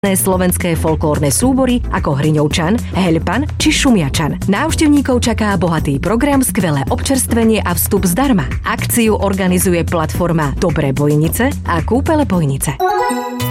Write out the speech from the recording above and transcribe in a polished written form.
slovenské folklórne súbory ako Hriňovčan, Heľpan či Šumiačan. Návštevníkov čaká bohatý program, skvelé občerstvenie a vstup zdarma. Akciu organizuje platforma Dobré Bojnice a Kúpele Bojnice.